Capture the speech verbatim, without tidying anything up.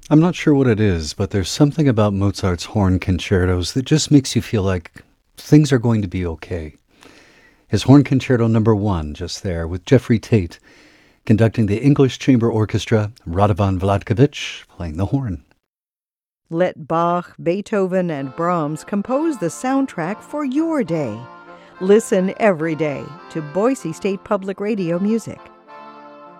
I'm not sure what it is, but there's something about Mozart's horn concertos that just makes you feel like things are going to be okay. His Horn Concerto Number One, just there, with Jeffrey Tate conducting the English Chamber Orchestra, Radovan Vladkovich playing the horn. Let Bach, Beethoven, and Brahms compose the soundtrack for your day. Listen every day to Boise State Public Radio music.